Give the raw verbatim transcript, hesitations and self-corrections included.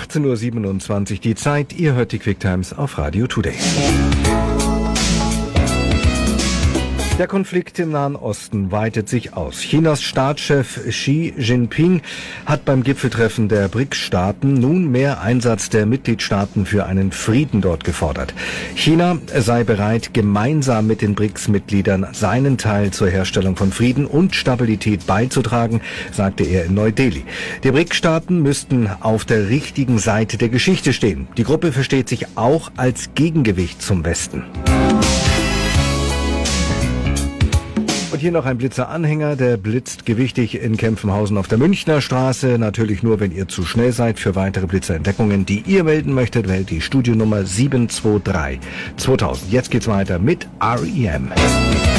achtzehn Uhr siebenundzwanzig die Zeit. Ihr hört die Quick Times auf Radio Today. Der Konflikt im Nahen Osten weitet sich aus. Chinas Staatschef Xi Jinping hat beim Gipfeltreffen der B R I C S-Staaten nun mehr Einsatz der Mitgliedstaaten für einen Frieden dort gefordert. China sei bereit, gemeinsam mit den B R I C S-Mitgliedern seinen Teil zur Herstellung von Frieden und Stabilität beizutragen, sagte er in Neu-Delhi. Die B R I C S-Staaten müssten auf der richtigen Seite der Geschichte stehen. Die Gruppe versteht sich auch als Gegengewicht zum Westen. Und hier noch ein Blitzer-Anhänger, der blitzt gewichtig in Kempfenhausen auf der Münchner Straße. Natürlich nur, wenn ihr zu schnell seid. Für weitere Blitzerentdeckungen, die ihr melden möchtet, wählt die Studionummer sieben zwei drei zweitausend. Jetzt geht's weiter mit R E M.